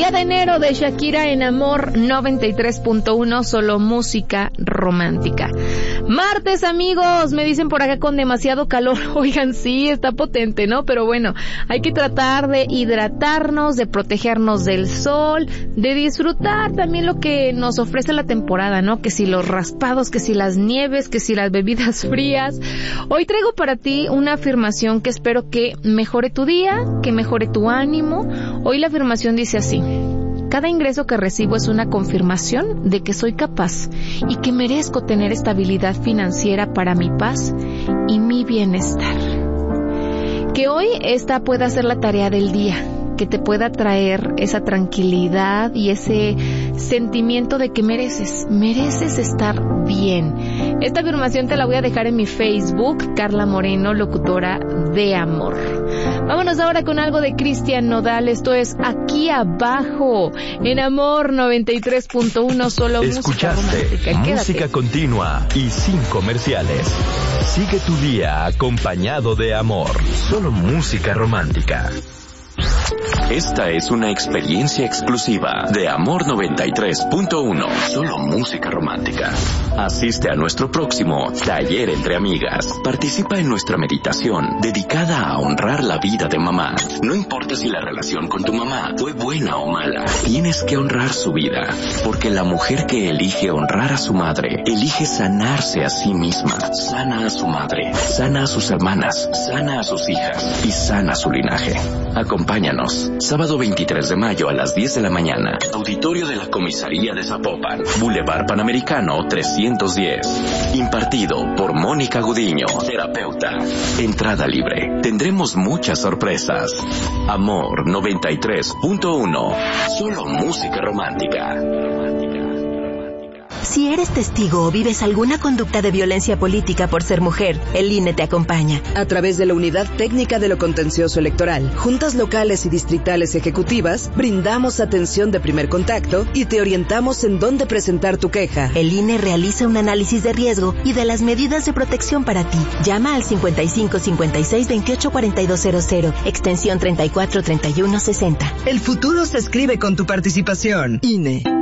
Día de enero de Shakira en Amor 93.1, solo música romántica. Martes, amigos, me dicen por acá con demasiado calor. Oigan, sí, está potente, ¿no? Pero bueno, hay que tratar de hidratarnos, de protegernos del sol, de disfrutar también lo que nos ofrece la temporada, ¿no? Que si los raspados, que si las nieves, que si las bebidas frías. Hoy traigo para ti una afirmación que espero que mejore tu día, que mejore tu ánimo. Hoy la afirmación dice así: cada ingreso que recibo es una confirmación de que soy capaz y que merezco tener estabilidad financiera para mi paz y mi bienestar. Que hoy esta pueda ser la tarea del día, que te pueda traer esa tranquilidad y ese sentimiento de que mereces estar bien. Esta afirmación te la voy a dejar en mi Facebook, Carla Moreno, locutora de amor. Vámonos ahora con algo de Cristian Nodal. Esto es Aquí Abajo, en Amor 93.1, solo música romántica. Música continua y sin comerciales. Sigue tu día acompañado de amor, solo música romántica. Esta es una experiencia exclusiva de Amor 93.1, solo música romántica. Asiste a nuestro próximo Taller Entre Amigas. Participa en nuestra meditación dedicada a honrar la vida de mamá. No importa si la relación con tu mamá fue buena o mala, tienes que honrar su vida, porque la mujer que elige honrar a su madre, elige sanarse a sí misma. Sana a su madre, sana a sus hermanas, sana a sus hijas y sana su linaje. Acompáñanos, sábado 23 de mayo a las 10 de la mañana, auditorio de la Comisaría de Zapopan, Boulevard Panamericano 310. Impartido por Mónica Gudiño, terapeuta. Entrada libre. Tendremos muchas sorpresas. Amor 93.1, solo música romántica. Si eres testigo o vives alguna conducta de violencia política por ser mujer, el INE te acompaña. A través de la Unidad Técnica de lo Contencioso Electoral, juntas locales y distritales ejecutivas, brindamos atención de primer contacto y te orientamos en dónde presentar tu queja. El INE realiza un análisis de riesgo y de las medidas de protección para ti. Llama al 55 56 28 4200, extensión 34 31 60. El futuro se escribe con tu participación. INE.